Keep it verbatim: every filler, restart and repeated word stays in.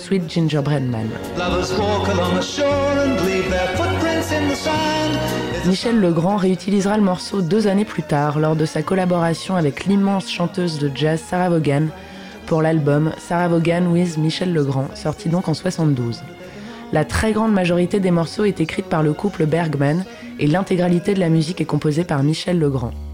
Sweet Gingerbread Man. Michel Legrand réutilisera le morceau deux années plus tard lors de sa collaboration avec l'immense chanteuse de jazz Sarah Vaughan pour l'album Sarah Vaughan with Michel Legrand, sorti donc en soixante-douze. La très grande majorité des morceaux est écrite par le couple Bergman et l'intégralité de la musique est composée par Michel Legrand.